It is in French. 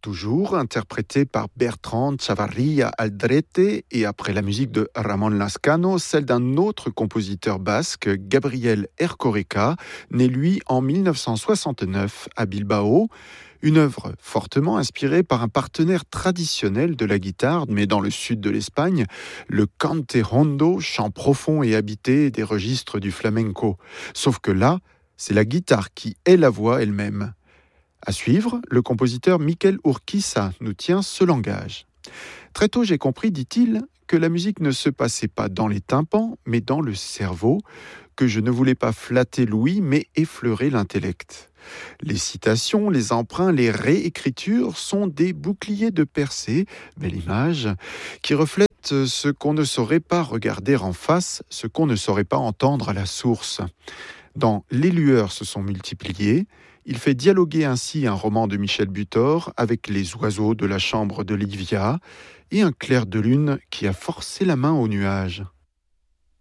toujours interprétée par Bertrand Chavarria Aldrete et après la musique de Ramon Lascano, celle d'un autre compositeur basque, Gabriel Erkoreka, né lui en 1969 à Bilbao. Une œuvre fortement inspirée par un partenaire traditionnel de la guitare, mais dans le sud de l'Espagne, le cante rondo, chant profond et habité des registres du flamenco. Sauf que là, c'est la guitare qui est la voix elle-même. À suivre, le compositeur Miquel Urquiza nous tient ce langage. Très tôt, j'ai compris, dit-il, que la musique ne se passait pas dans les tympans, mais dans le cerveau, que je ne voulais pas flatter l'ouïe, mais effleurer l'intellect. Les citations, les emprunts, les réécritures sont des boucliers de Persée, belle image, qui reflètent ce qu'on ne saurait pas regarder en face, ce qu'on ne saurait pas entendre à la source. Dans Les lueurs se sont multipliées, il fait dialoguer ainsi un roman de Michel Butor avec les oiseaux de la chambre de Livia et un clair de lune qui a forcé la main aux nuages.